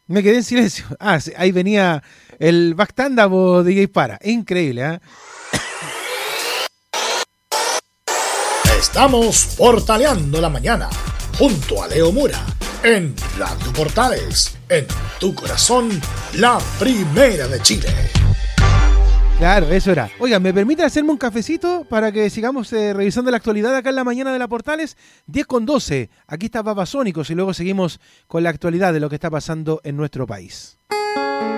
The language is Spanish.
Me quedé en silencio. Ah, sí, ahí venía el Bactanda DJ Para. Increíble, ¿eh? Estamos portaleando la mañana junto a Leo Mura en Radio Portales, en tu corazón, la primera de Chile. Claro, eso era. Oiga, ¿me permite hacerme un cafecito para que sigamos revisando la actualidad acá en la mañana de la Portales? 10:12. Aquí está Babasónicos y luego seguimos con la actualidad de lo que está pasando en nuestro país.